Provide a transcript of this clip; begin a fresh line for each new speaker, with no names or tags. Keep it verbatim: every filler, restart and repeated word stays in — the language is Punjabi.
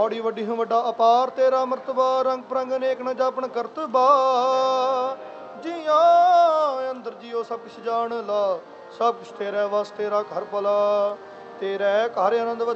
ਬੌੜੀ ਵੱਡੀ ਹੂੰ ਵੱਡਾ ਅਪਾਰ ਤੇਰਾ ਮਰਤਬਾ, ਰੰਗ ਪ੍ਰੰਗ ਅਨੇਕ ਨ ਜਾਪਣ ਕਰਤਬਾ। ਜੀਆਂ ਅੰਦਰ ਜੀਓ ਸਭ ਕੁਛ ਜਾਣ ਲਾ, ਸਭ ਕੁਛ ਤੇਰਾ ਵਸ ਤੇਰਾ ਘਰ ਭਲਾ, ਤੇਰੇ ਘਰ ਆਨੰਦ